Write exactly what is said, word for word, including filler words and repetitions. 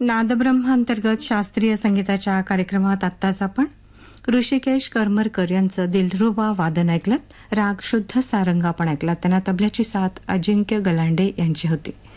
नादब्रह्म अंतर्गत शास्त्रीय संगीताच्या कार्यक्रमात आत्ताच आपण ऋषिकेश करमरकर यांचं दिलरुबा वादन ऐकलं. राग शुद्ध सारंग आपण ऐकला. त्यांना तबल्याची साथ अजिंक्य गलांडे यांची होती.